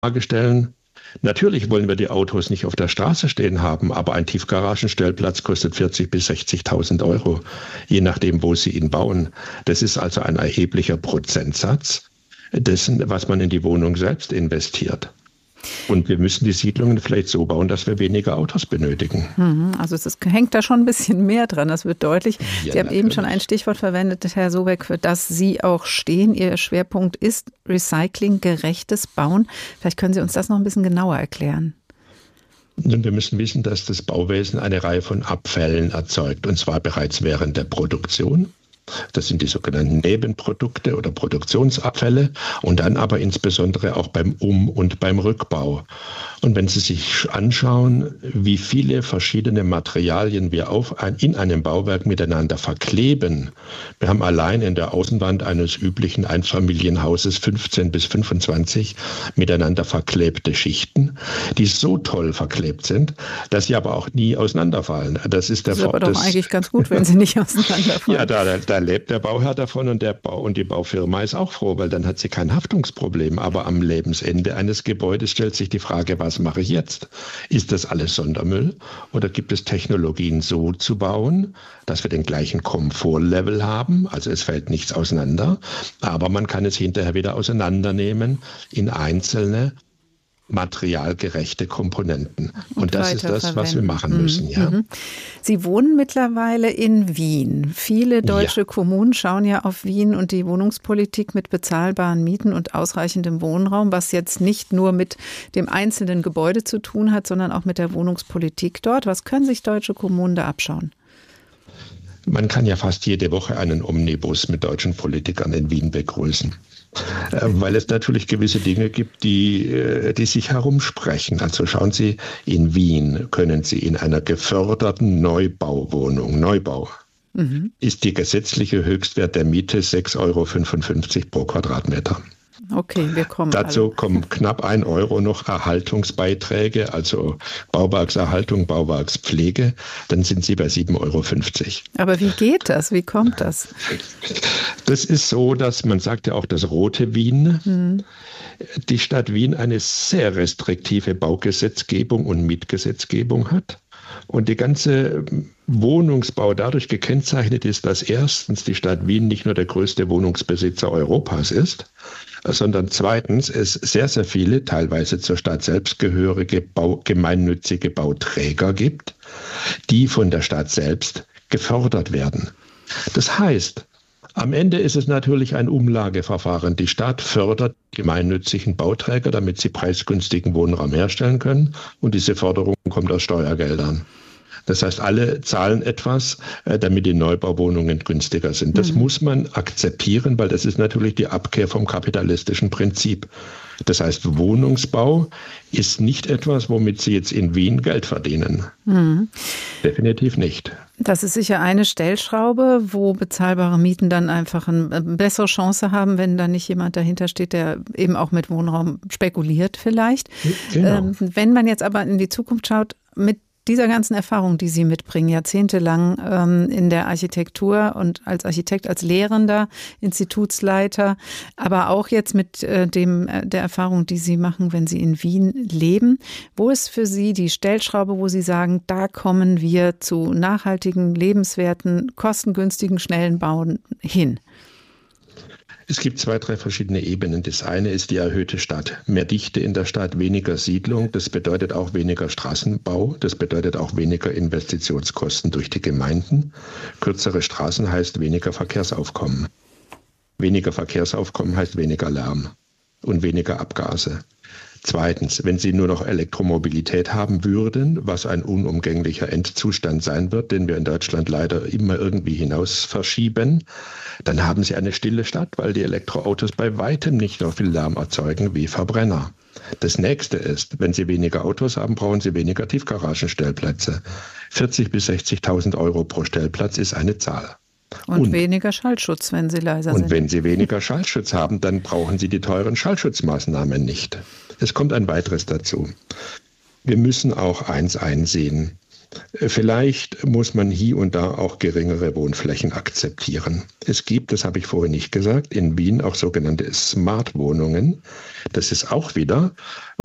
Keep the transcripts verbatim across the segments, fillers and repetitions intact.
Frage stellen. Natürlich wollen wir die Autos nicht auf der Straße stehen haben, aber ein Tiefgaragenstellplatz kostet vierzigtausend bis sechzigtausend Euro, je nachdem, wo Sie ihn bauen. Das ist also ein erheblicher Prozentsatz dessen, was man in die Wohnung selbst investiert. Und wir müssen die Siedlungen vielleicht so bauen, dass wir weniger Autos benötigen. Also es ist, hängt da schon ein bisschen mehr dran, das wird deutlich. Ja, Sie haben natürlich. eben schon ein Stichwort verwendet, Herr Sobeck, für das Sie auch stehen. Ihr Schwerpunkt ist recyclinggerechtes Bauen. Vielleicht können Sie uns das noch ein bisschen genauer erklären. Und wir müssen wissen, dass das Bauwesen eine Reihe von Abfällen erzeugt, und zwar bereits während der Produktion. Das sind die sogenannten Nebenprodukte oder Produktionsabfälle und dann aber insbesondere auch beim Um- und beim Rückbau. Und wenn Sie sich anschauen, wie viele verschiedene Materialien wir auf ein, in einem Bauwerk miteinander verkleben, wir haben allein in der Außenwand eines üblichen Einfamilienhauses fünfzehn bis fünfundzwanzig miteinander verklebte Schichten, die so toll verklebt sind, dass sie aber auch nie auseinanderfallen. Das ist der Das ist aber Vor- doch das, eigentlich ganz gut, wenn sie nicht auseinanderfallen. Ja, da, da lebt der Bauherr davon und, der Bau, und die Baufirma ist auch froh, weil dann hat sie kein Haftungsproblem. Aber am Lebensende eines Gebäudes stellt sich die Frage, was mache ich jetzt? Ist das alles Sondermüll oder gibt es Technologien so zu bauen, dass wir den gleichen Komfortlevel haben? Also es fällt nichts auseinander, aber man kann es hinterher wieder auseinandernehmen in einzelne materialgerechte Komponenten. Und, und das ist das, was wir machen müssen. Mhm. Ja. Sie wohnen mittlerweile in Wien. Viele deutsche ja. Kommunen schauen ja auf Wien und die Wohnungspolitik mit bezahlbaren Mieten und ausreichendem Wohnraum, was jetzt nicht nur mit dem einzelnen Gebäude zu tun hat, sondern auch mit der Wohnungspolitik dort. Was können sich deutsche Kommunen da abschauen? Man kann ja fast jede Woche einen Omnibus mit deutschen Politikern in Wien begrüßen. Weil es natürlich gewisse Dinge gibt, die, die sich herumsprechen. Also schauen Sie, in Wien können Sie in einer geförderten Neubauwohnung, Neubau, mhm. ist die gesetzliche Höchstwert der Miete sechs Euro fünfundfünfzig pro Quadratmeter. Okay, wir kommen Dazu alle. kommen knapp ein Euro noch Erhaltungsbeiträge, also Bauwerkserhaltung, Bauwerkspflege, dann sind Sie bei sieben Euro fünfzig. Aber wie geht das? Wie kommt das? Das ist so, dass man sagt ja auch das rote Wien. Hm. Die Stadt Wien eine sehr restriktive Baugesetzgebung und Mietgesetzgebung hat. Und die ganze Wohnungsbau dadurch gekennzeichnet ist, dass erstens die Stadt Wien nicht nur der größte Wohnungsbesitzer Europas ist, sondern zweitens es sehr, sehr viele, teilweise zur Stadt selbst gehörige Bau, gemeinnützige Bauträger gibt, die von der Stadt selbst gefördert werden. Das heißt, am Ende ist es natürlich ein Umlageverfahren. Die Stadt fördert gemeinnützigen Bauträger, damit sie preisgünstigen Wohnraum herstellen können. Und diese Förderung kommt aus Steuergeldern. Das heißt, alle zahlen etwas, damit die Neubauwohnungen günstiger sind. Das mhm. muss man akzeptieren, weil das ist natürlich die Abkehr vom kapitalistischen Prinzip. Das heißt, Wohnungsbau ist nicht etwas, womit Sie jetzt in Wien Geld verdienen. Mhm. Definitiv nicht. Das ist sicher eine Stellschraube, wo bezahlbare Mieten dann einfach eine bessere Chance haben, wenn da nicht jemand dahinter steht, der eben auch mit Wohnraum spekuliert vielleicht. Genau. Ähm, wenn man jetzt aber in die Zukunft schaut, mit dieser ganzen Erfahrung, die Sie mitbringen, jahrzehntelang ähm, in der Architektur und als Architekt, als Lehrender, Institutsleiter, aber auch jetzt mit äh, dem äh, der Erfahrung, die Sie machen, wenn Sie in Wien leben. Wo ist für Sie die Stellschraube, wo Sie sagen, da kommen wir zu nachhaltigen, lebenswerten, kostengünstigen, schnellen Bauen hin? Es gibt zwei, drei verschiedene Ebenen. Das eine ist die erhöhte Stadt. Mehr Dichte in der Stadt, weniger Siedlung. Das bedeutet auch weniger Straßenbau. Das bedeutet auch weniger Investitionskosten durch die Gemeinden. Kürzere Straßen heißt weniger Verkehrsaufkommen. Weniger Verkehrsaufkommen heißt weniger Lärm und weniger Abgase. Zweitens, wenn Sie nur noch Elektromobilität haben würden, was ein unumgänglicher Endzustand sein wird, den wir in Deutschland leider immer irgendwie hinaus verschieben, dann haben Sie eine stille Stadt, weil die Elektroautos bei weitem nicht so viel Lärm erzeugen wie Verbrenner. Das nächste ist, wenn Sie weniger Autos haben, brauchen Sie weniger Tiefgaragenstellplätze. vierzigtausend bis sechzigtausend Euro pro Stellplatz ist eine Zahl. Und, und weniger Schallschutz, wenn Sie leiser und sind. Und wenn Sie weniger Schallschutz haben, dann brauchen Sie die teuren Schallschutzmaßnahmen nicht. Es kommt ein weiteres dazu. Wir müssen auch eins einsehen. Vielleicht muss man hier und da auch geringere Wohnflächen akzeptieren. Es gibt, das habe ich vorhin nicht gesagt, in Wien auch sogenannte Smart-Wohnungen. Das ist auch wieder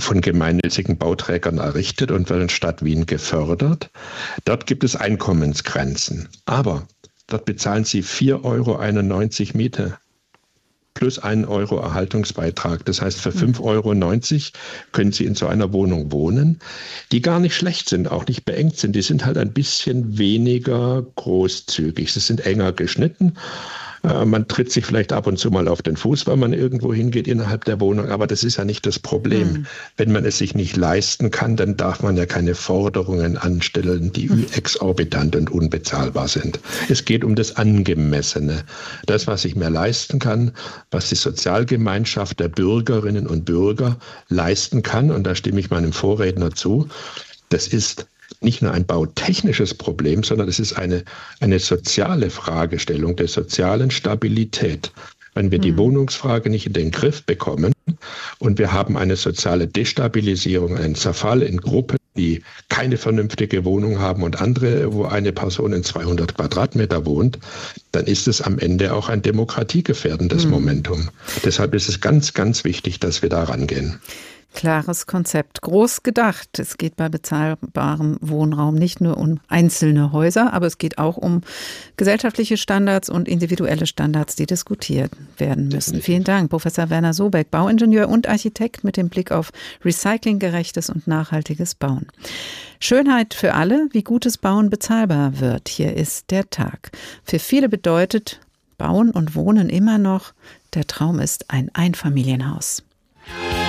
von gemeinnützigen Bauträgern errichtet und werden in Stadt Wien gefördert. Dort gibt es Einkommensgrenzen, aber dort bezahlen Sie vier Euro einundneunzig Miete plus einen Euro Erhaltungsbeitrag. Das heißt, für fünf Euro neunzig können Sie in so einer Wohnung wohnen, die gar nicht schlecht sind, auch nicht beengt sind. Die sind halt ein bisschen weniger großzügig. Sie sind enger geschnitten. Man tritt sich vielleicht ab und zu mal auf den Fuß, weil man irgendwo hingeht innerhalb der Wohnung, aber das ist ja nicht das Problem. Mhm. Wenn man es sich nicht leisten kann, dann darf man ja keine Forderungen anstellen, die mhm. exorbitant und unbezahlbar sind. Es geht um das Angemessene. Das, was ich mir leisten kann, was die Sozialgemeinschaft der Bürgerinnen und Bürger leisten kann, und da stimme ich meinem Vorredner zu, das ist nicht nur ein bautechnisches Problem, sondern es ist eine, eine soziale Fragestellung der sozialen Stabilität. Wenn wir die mhm. Wohnungsfrage nicht in den Griff bekommen und wir haben eine soziale Destabilisierung, einen Zerfall in Gruppen, die keine vernünftige Wohnung haben und andere, wo eine Person in zweihundert Quadratmeter wohnt, dann ist es am Ende auch ein demokratiegefährdendes mhm. Momentum. Deshalb ist es ganz, ganz wichtig, dass wir da rangehen. Klares Konzept, groß gedacht. Es geht bei bezahlbarem Wohnraum nicht nur um einzelne Häuser, aber es geht auch um gesellschaftliche Standards und individuelle Standards, die diskutiert werden müssen. Vielen Dank, Professor Werner Sobeck, Bauingenieur und Architekt mit dem Blick auf recyclinggerechtes und nachhaltiges Bauen. Schönheit für alle, wie gutes Bauen bezahlbar wird. Hier ist der Tag. Für viele bedeutet Bauen und Wohnen immer noch, der Traum ist ein Einfamilienhaus.